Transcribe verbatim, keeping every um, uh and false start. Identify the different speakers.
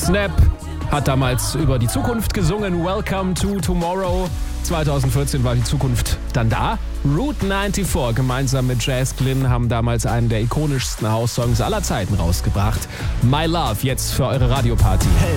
Speaker 1: Snap hat damals über die Zukunft gesungen. Welcome to Tomorrow. zweitausendvierzehn war die Zukunft dann da. Route vierundneunzig gemeinsam mit Jazz Glynn haben damals einen der ikonischsten House-Songs aller Zeiten rausgebracht. My Love, jetzt für eure Radioparty.